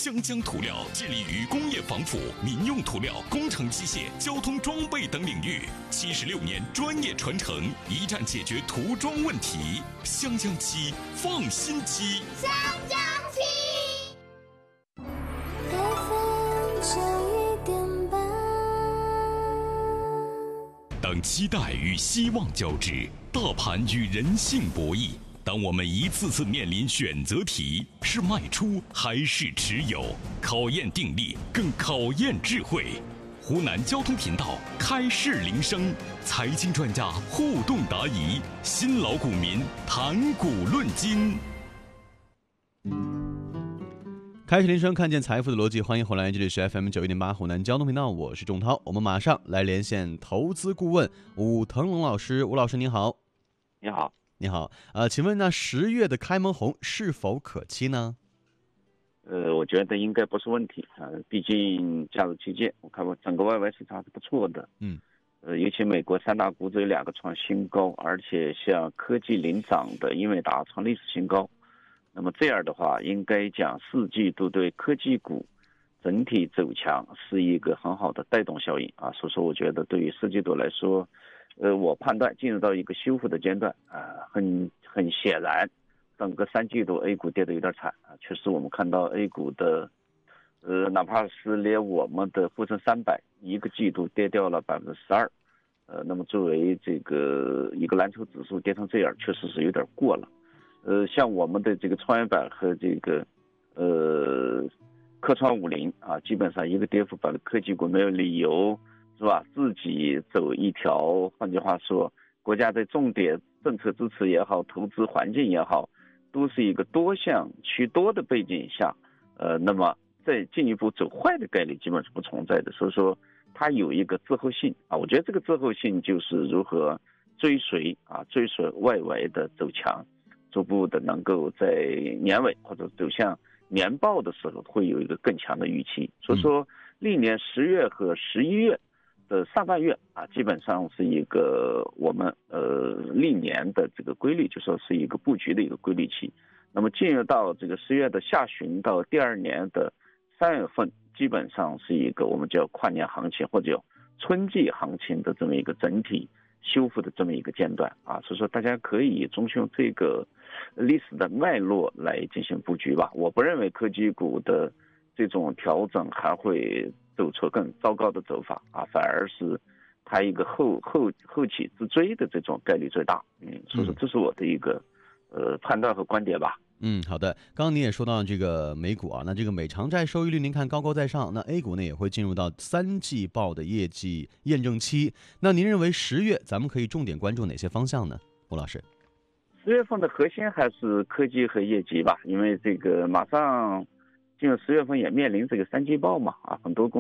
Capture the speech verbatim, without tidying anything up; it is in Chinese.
湘江涂料致力于工业防腐、民用涂料、工程机械、交通装备等领域，七十六年专业传承，一站解决涂装问题。湘江漆，放心漆。 湘江漆。 当期待与希望交织，大盘与人性博弈。当我们一次次面临选择题，是卖出还是持有？考验定力，更考验智慧。湖南交通频道开市铃声，财经专家互动答疑，新老股民谈股论金。 开市铃声，看见财富的逻辑，欢迎回来，这里是 F M 九一点八湖南交通频道，我是仲涛。我们马上来连线投资顾问武腾龙老师，吴老师您好。 你好。 你好，呃，请问呢，十月的开门红是否可期呢？ 呃，我觉得应该不是问题啊、呃，毕竟假日期间，我看过整个外围市场是不错的， 嗯， 呃，尤其美国三大股指有两个创新高，而且像科技领涨的英伟达创历史新高，那么这样的话，应该讲四季度对科技股整体走强是一个很好的带动效应啊，所以说我觉得对于四季度来说。呃，我判断进入到一个修复的阶段啊、呃，很很显然，整个三季度 A 股跌得有点惨啊，确实我们看到 A 股的，呃，哪怕是连我们的沪深三百一个季度跌掉了百分之十二，呃，那么作为这个一个蓝筹指数跌成这样，确实是有点过了。呃，像我们的这个创业板和这个，呃，科创五零啊，基本上一个跌幅把科技股没有理由。是吧？自己走一条，换句话说，国家的重点政策支持也好，投资环境也好，都是一个多项趋多的背景下，呃，那么再进一步走坏的概率基本是不存在的。所以说，它有一个滞后性啊。我觉得这个滞后性就是如何追随啊，追随外围的走强，逐步的能够在年尾或者走向年报的时候，会有一个更强的预期。所以说，历年十月和十一月。的上半月啊，基本上是一个我们呃历年的这个规律，就说是一个布局的一个规律期。那么进入到这个十月的下旬到第二年的三月份，基本上是一个我们叫跨年行情或者叫春季行情的这么一个整体修复的这么一个阶段啊。所以说大家可以遵循这个历史的脉络来进行布局吧。我不认为科技股的这种调整还会走出更糟糕的走法啊，反而是它一个后后后起之追的这种概率最大。嗯，所以说这是我的一个呃判断和观点吧。 嗯，好的。刚刚您也说到这个美股啊，那这个美长债收益率您看高高在上，那 A 股呢也会进入到三季报的业绩验证期。那您认为十月咱们可以重点关注哪些方向呢？吴老师， 十月份的核心还是科技和业绩吧，因为这个马上进入十月份也面临这个三季报嘛啊，很多公